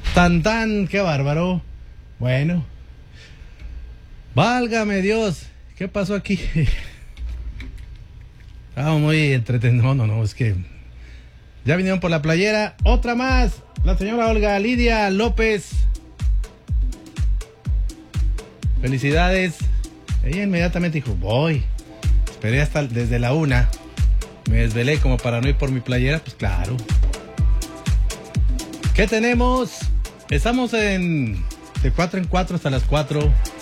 Tan tan, qué bárbaro. Bueno. Válgame Dios. ¿Qué pasó aquí? Estamos muy entretenidos. No, es que ya vinieron por la playera. Otra más. La señora Olga Lidia López. Felicidades. Ella inmediatamente dijo, voy. Esperé hasta desde la 1. Me desvelé como para no ir por mi playera. Pues claro. ¿Qué tenemos? Estamos de 4 en 4 hasta las 4.